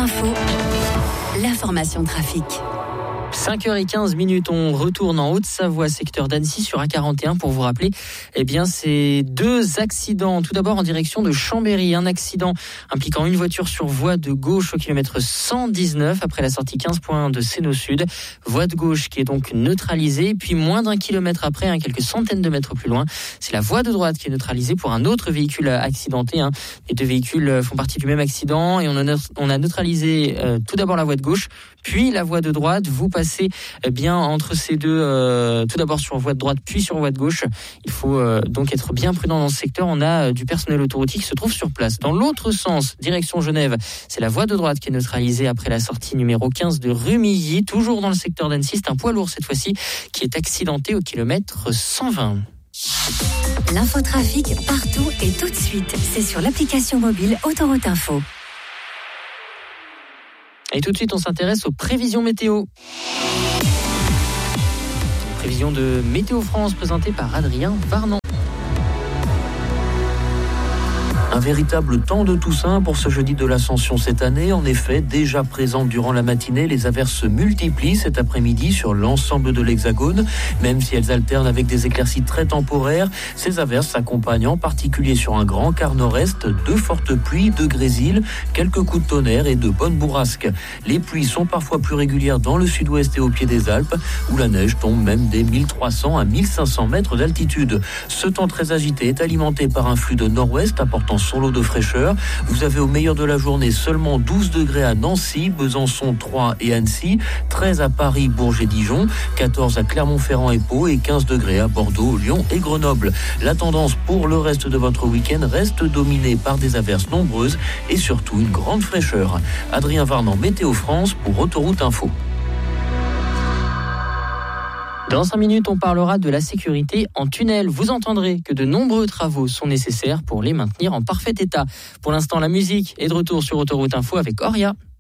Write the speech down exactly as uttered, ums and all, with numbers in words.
Info, l'information trafic. cinq heures quinze minutes, on retourne en Haute-Savoie, secteur d'Annecy sur A quarante et un pour vous rappeler eh bien, ces deux accidents. Tout d'abord en direction de Chambéry, un accident impliquant une voiture sur voie de gauche au kilomètre cent dix-neuf après la sortie quinze point un de Sénaux Sud. Voie de gauche qui est donc neutralisée, puis moins d'un kilomètre après, hein, quelques centaines de mètres plus loin, c'est la voie de droite qui est neutralisée pour un autre véhicule accidenté. Hein. Les deux véhicules font partie du même accident et on a, on a neutralisé euh, tout d'abord la voie de gauche, puis la voie de droite. Vous passez eh bien entre ces deux, euh, tout d'abord sur voie de droite, puis sur voie de gauche. Il faut euh, donc être bien prudent dans ce secteur. On a euh, du personnel autoroutier qui se trouve sur place. Dans l'autre sens, direction Genève, c'est la voie de droite qui est neutralisée après la sortie numéro quinze de Rumilly, toujours dans le secteur d'Annecy. C'est un poids lourd cette fois-ci qui est accidenté au kilomètre cent vingt. L'infotrafic partout et tout de suite. C'est sur l'application mobile Autoroute Info. Et tout de suite, on s'intéresse aux prévisions météo. Prévision de Météo France présentée par Adrien Varnon. Un véritable temps de Toussaint pour ce jeudi de l'Ascension cette année. En effet, déjà présentes durant la matinée, les averses se multiplient cet après-midi sur l'ensemble de l'Hexagone. Même si elles alternent avec des éclaircies très temporaires, ces averses s'accompagnent en particulier sur un grand quart nord-est de fortes pluies, de grésil, quelques coups de tonnerre et de bonnes bourrasques. Les pluies sont parfois plus régulières dans le sud-ouest et au pied des Alpes, où la neige tombe même des mille trois cents à mille cinq cents mètres d'altitude. Ce temps très agité est alimenté par un flux de nord-ouest apportant son lot de fraîcheur. Vous avez au meilleur de la journée seulement douze degrés à Nancy, Besançon, Troyes et Annecy, treize à Paris, Bourges et Dijon, quatorze à Clermont-Ferrand et Pau et quinze degrés à Bordeaux, Lyon et Grenoble. La tendance pour le reste de votre week-end reste dominée par des averses nombreuses et surtout une grande fraîcheur. Adrien Varnon, Météo France pour Autoroute Info. Dans cinq minutes, on parlera de la sécurité en tunnel. Vous entendrez que de nombreux travaux sont nécessaires pour les maintenir en parfait état. Pour l'instant, la musique est de retour sur Autoroute Info avec Oria.